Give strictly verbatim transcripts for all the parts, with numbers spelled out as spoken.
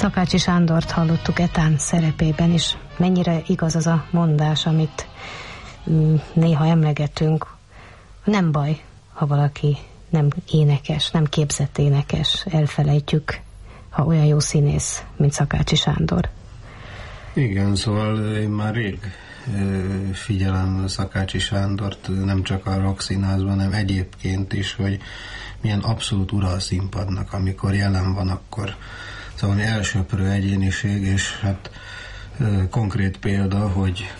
Szakácsi Sándort hallottuk Etán szerepében is. Mennyire igaz az a mondás, amit néha emlegetünk. Nem baj, ha valaki nem énekes, nem képzett énekes. Elfelejtjük, ha olyan jó színész, mint Szakácsi Sándor. Igen, szóval én már rég figyelem Szakácsi Sándort, nem csak a Rock Színházban, hanem egyébként is, hogy milyen abszolút ura a színpadnak, amikor jelen van, akkor szóval elsöprő egyéniség, és hát konkrét példa, hogy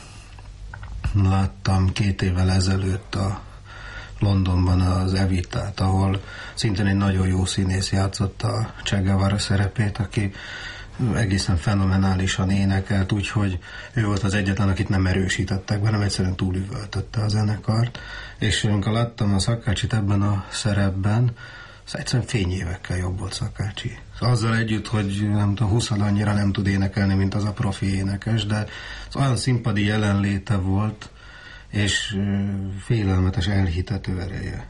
láttam két évvel ezelőtt a Londonban az Evitát, ahol szintén egy nagyon jó színész játszott a Che Guevara szerepét, aki egészen fenomenálisan énekelt, úgyhogy ő volt az egyetlen, akit nem erősítettek be, nem egyszerűen túlüvöltötte a zenekart, és amikor láttam a Szakácsit ebben a szerepben, az egyszerűen fényévekkel jobb volt Szakácsi. Azzal együtt, hogy nem tudom, húszad annyira nem tud énekelni, mint az a profi énekes, de az olyan színpadi jelenléte volt, és félelmetes elhitető ereje.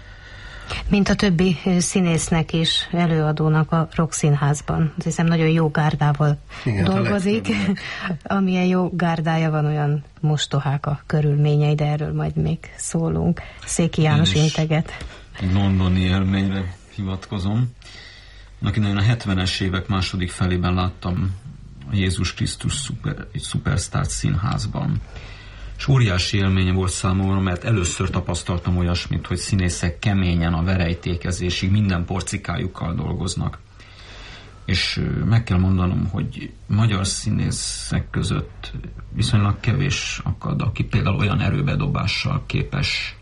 Mint a többi színésznek és előadónak a Rock Színházban. Azt hiszem, nagyon jó gárdával igen, dolgozik. Amilyen jó gárdája van, olyan mostohák a körülményei, de erről majd még szólunk. Széki János integet. Egy londoni élményre hivatkozom. Annak idején a hetvenes évek második felében láttam a Jézus Krisztus szuper, egy szupersztárt színházban. És óriási élménye volt számomra, mert először tapasztaltam olyasmit, hogy színészek keményen a verejtékezésig minden porcikájukkal dolgoznak. És meg kell mondanom, hogy magyar színészek között viszonylag kevés akad, aki például olyan erőbedobással képes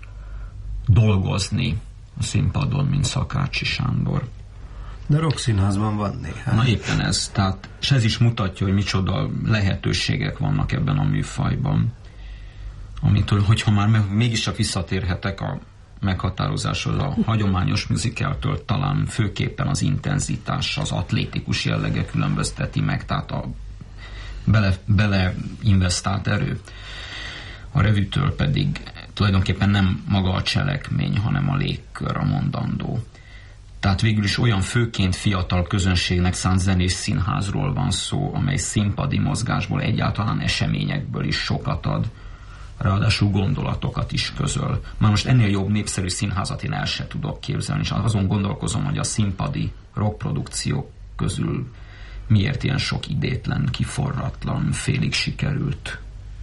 dolgozni a színpadon, mint Szakácsi Sándor. De Rock Színházban van néhány. Na éppen ez, tehát, és ez is mutatja, hogy micsoda lehetőségek vannak ebben a műfajban. Amitől, hogyha már mégiscsak visszatérhetek a meghatározáshoz, a hagyományos musicaltől talán főképpen az intenzitás, az atlétikus jellege különbözteti meg, tehát a bele, bele investált erő. A revűtől pedig tulajdonképpen nem maga a cselekmény, hanem a légkör, a mondandó. Tehát végül is olyan főként fiatal közönségnek szánt zenés színházról van szó, amely színpadi mozgásból, egyáltalán eseményekből is sokat ad, ráadásul gondolatokat is közöl. Már most ennél jobb népszerű színházat én el se tudok képzelni, és azon gondolkozom, hogy a színpadi rockprodukciók közül miért ilyen sok idétlen, kiforratlan, félig sikerült.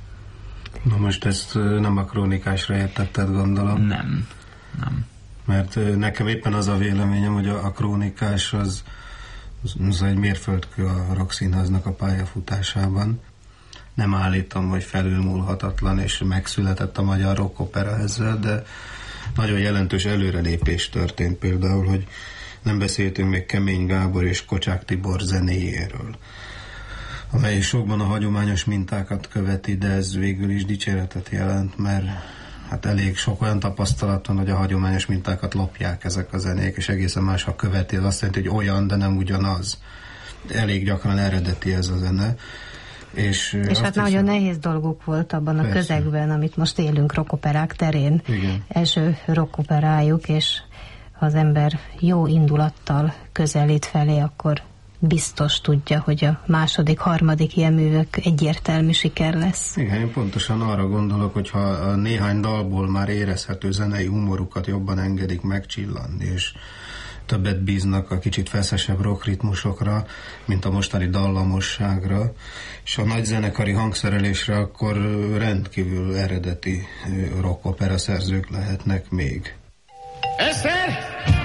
Na most ezt nem a Krónikásra értetted, gondolom? Nem, nem. Mert nekem éppen az a véleményem, hogy a, a Krónikás az, az, az egy mérföldkő a Rock Színháznak a pályafutásában. Nem állítom, hogy felülmúlhatatlan, és megszületett a magyar rockopera ezzel, de nagyon jelentős előrelépés történt például, hogy nem beszéltünk még Kemény Gábor és Kocsák Tibor zenéjéről, amely sokban a hagyományos mintákat követi, de ez végül is dicséretet jelent, mert hát elég sok olyan tapasztalat van, hogy a hagyományos mintákat lopják ezek a zenék, és egészen más, ha követi, az azt jelenti, hogy olyan, de nem ugyanaz. Elég gyakran eredeti ez a zene. És, és hát nagyon nehéz dolguk volt abban persze. a közegben, amit most élünk rockoperák terén. Igen. Első rockoperájuk, és ha az ember jó indulattal közelít felé, akkor biztos tudja, hogy a második, harmadik ilyen művök egyértelmű siker lesz. Igen, én pontosan arra gondolok, hogy ha a néhány dalból már érezhető zenei humorukat jobban engedik megcsillanni, és többet bíznak a kicsit feszesebb rockritmusokra, mint a mostani dallamosságra, és a nagy zenekari hangszerelésre, akkor rendkívül eredeti rockopera szerzők lehetnek még. Eszter!